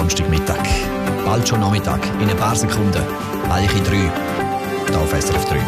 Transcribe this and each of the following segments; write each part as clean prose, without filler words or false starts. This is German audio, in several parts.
Samstagmittag. Bald schon Nachmittag, in ein paar Sekunden. Eigentlich 3. Hier auf SRF 3.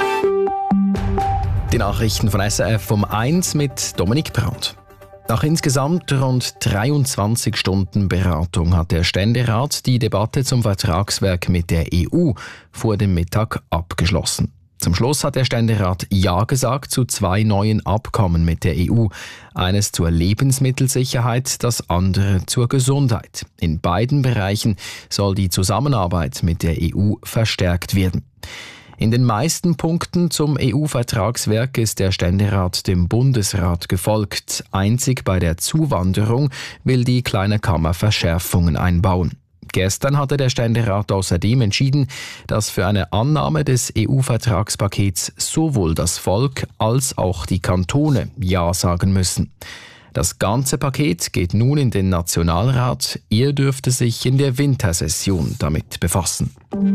Die Nachrichten von SRF um 1 mit Dominik Brandt. Nach insgesamt rund 23 Stunden Beratung hat der Ständerat die Debatte zum Vertragswerk mit der EU vor dem Mittag abgeschlossen. Zum Schluss hat der Ständerat Ja gesagt zu 2 neuen Abkommen mit der EU. Eines zur Lebensmittelsicherheit, das andere zur Gesundheit. In beiden Bereichen soll die Zusammenarbeit mit der EU verstärkt werden. In den meisten Punkten zum EU-Vertragswerk ist der Ständerat dem Bundesrat gefolgt. Einzig bei der Zuwanderung will die Kleine Kammer Verschärfungen einbauen. Gestern hatte der Ständerat außerdem entschieden, dass für eine Annahme des EU-Vertragspakets sowohl das Volk als auch die Kantone Ja sagen müssen. Das ganze Paket geht nun in den Nationalrat. Er dürfte sich in der Wintersession damit befassen.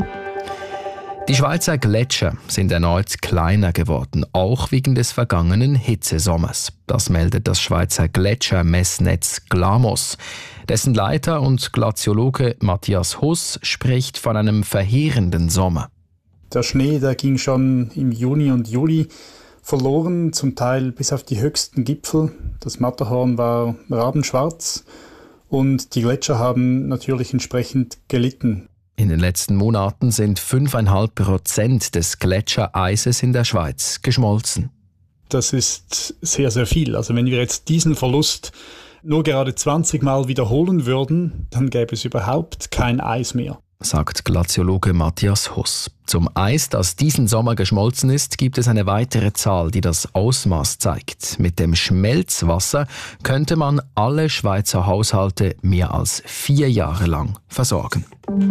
Die Schweizer Gletscher sind erneut kleiner geworden, auch wegen des vergangenen Hitzesommers. Das meldet das Schweizer Gletschermessnetz GLAMOS. Dessen Leiter und Glaziologe Matthias Huss spricht von einem verheerenden Sommer. Der Schnee, der ging schon im Juni und Juli verloren, zum Teil bis auf die höchsten Gipfel. Das Matterhorn war rabenschwarz und die Gletscher haben natürlich entsprechend gelitten. In den letzten Monaten sind 5,5% des Gletschereises in der Schweiz geschmolzen. Das ist sehr, sehr viel. Also wenn wir jetzt diesen Verlust nur gerade 20 Mal wiederholen würden, dann gäbe es überhaupt kein Eis mehr, sagt Glaziologe Matthias Huss. Zum Eis, das diesen Sommer geschmolzen ist, gibt es eine weitere Zahl, die das Ausmaß zeigt. Mit dem Schmelzwasser könnte man alle Schweizer Haushalte mehr als 4 Jahre lang versorgen.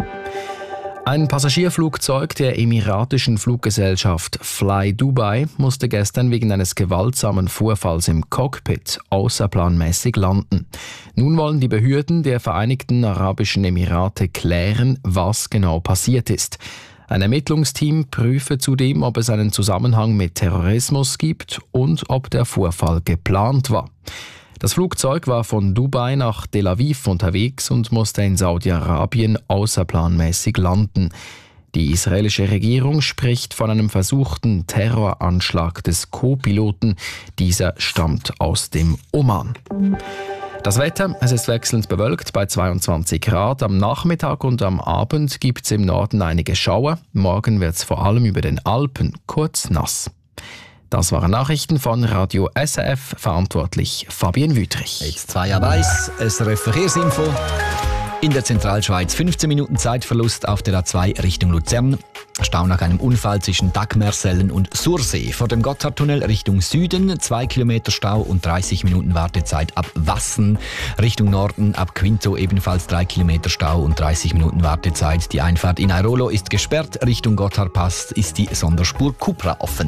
Ein Passagierflugzeug der emiratischen Fluggesellschaft Fly Dubai musste gestern wegen eines gewaltsamen Vorfalls im Cockpit außerplanmäßig landen. Nun wollen die Behörden der Vereinigten Arabischen Emirate klären, was genau passiert ist. Ein Ermittlungsteam prüfe zudem, ob es einen Zusammenhang mit Terrorismus gibt und ob der Vorfall geplant war. Das Flugzeug war von Dubai nach Tel Aviv unterwegs und musste in Saudi-Arabien außerplanmäßig landen. Die israelische Regierung spricht von einem versuchten Terroranschlag des Co-Piloten. Dieser stammt aus dem Oman. Das Wetter, es ist wechselnd bewölkt bei 22 Grad. Am Nachmittag und am Abend gibt es im Norden einige Schauer. Morgen wird es vor allem über den Alpen kurz nass. Das waren Nachrichten von Radio SRF, verantwortlich Fabienne Wüthrich. Jetzt 2 ab 1, SRF Verkehrsinfo. In der Zentralschweiz 15 Minuten Zeitverlust auf der A2 Richtung Luzern. Stau nach einem Unfall zwischen Dagmersellen und Sursee. Vor dem Gotthardtunnel Richtung Süden 2 Kilometer Stau und 30 Minuten Wartezeit ab Wassen. Richtung Norden ab Quinto ebenfalls 3 Kilometer Stau und 30 Minuten Wartezeit. Die Einfahrt in Airolo ist gesperrt. Richtung Gotthardpass ist die Sonderspur Cupra offen.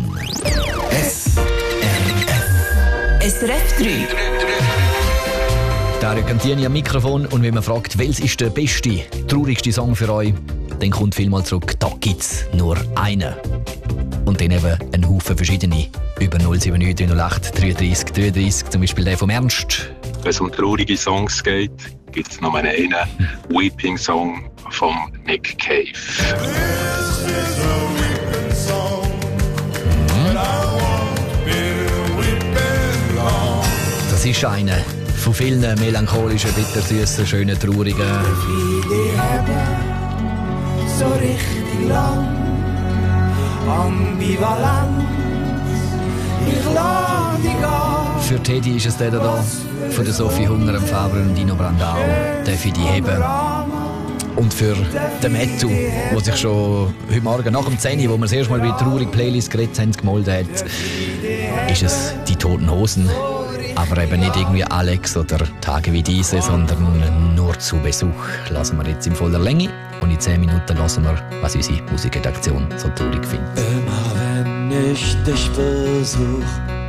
SRF 3. Dario Cantieni am Mikrofon, und wenn man fragt, welches ist der beste, traurigste Song für euch, dann kommt vielmal zurück, da gibt's nur einen. Und dann eben ein Haufen verschiedene. Über 079 308 33 33, zum Beispiel der vom Ernst. Wenn es um traurige Songs geht, gibt es noch einen Weeping Song von Nick Cave. Das ist einer von vielen melancholischen, bittersüßen, schönen, traurigen. So richtig lang, Ambivalenz, ich lade dich an. Für Teddy ist es der da, von der Sophie Hunger, Faber und Dino Brandao, darf ich die heben. Und für den Mettu, der sich schon heute Morgen nach dem 10 Uhr, wo wir das erste Mal über die traurige Playlist geredet haben, gemolden hat, ist es die Toten Hosen. Aber eben nicht irgendwie Alex oder Tage wie diese, sondern nur zu Besuch. Lassen wir jetzt in voller Länge. Und in 10 Minuten hören wir, was unsere Musikredaktion so traurig findet. Immer wenn ich dich besuch,